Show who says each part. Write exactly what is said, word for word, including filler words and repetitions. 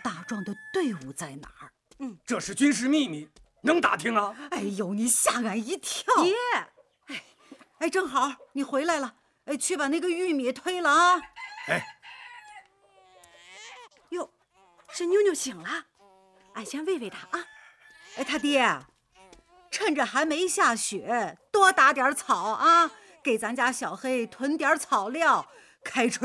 Speaker 1: 大壮的队伍在哪儿。
Speaker 2: 嗯，
Speaker 3: 这是军事秘密，能打听啊？
Speaker 1: 哎呦，你吓俺一跳！
Speaker 2: 爹，
Speaker 1: 哎，哎，正好你回来了，哎，去把那个玉米推了啊！
Speaker 3: 哎，
Speaker 2: 哟，是妞妞醒了，俺先喂喂她啊。
Speaker 1: 哎，他爹，趁着还没下雪，多打点草啊，给咱家小黑囤点草料，开春